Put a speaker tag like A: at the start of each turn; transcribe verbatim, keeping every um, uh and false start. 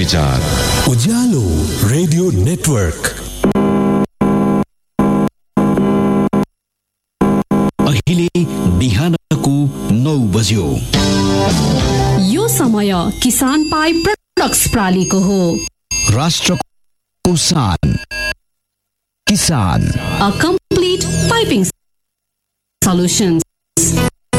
A: विचार।
B: उज्यालो radio network.
C: अहिले बिहानको नौ बज्यो।
D: यो समय किसान पाइप प्रोडक्ट्स प्रालीको हो।
C: राष्ट्रको शान किसान।
D: A complete piping solutions.